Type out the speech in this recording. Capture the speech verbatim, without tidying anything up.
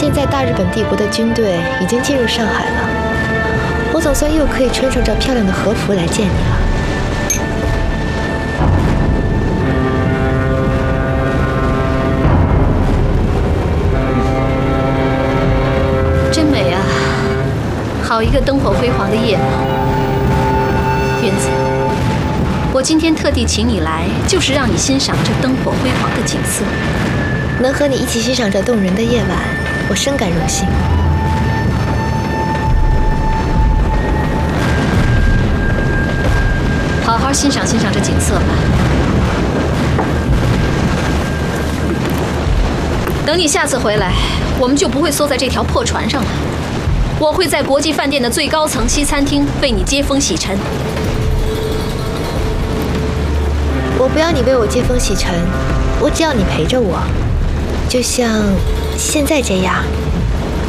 现在大日本帝国的军队已经进入上海了，我总算又可以穿上这漂亮的和服来见你了。 真美啊！好一个灯火辉煌的夜晚。云子，我今天特地请你来，就是让你欣赏这灯火辉煌的景色。 能和你一起欣赏这动人的夜晚，我深感荣幸。 好好欣赏欣赏这景色吧。等你下次回来，我们就不会缩在这条破船上了。我会在国际饭店的最高层西餐厅为你接风洗尘。 我不要你为我接风洗尘，我只要你陪着我，就像现在这样。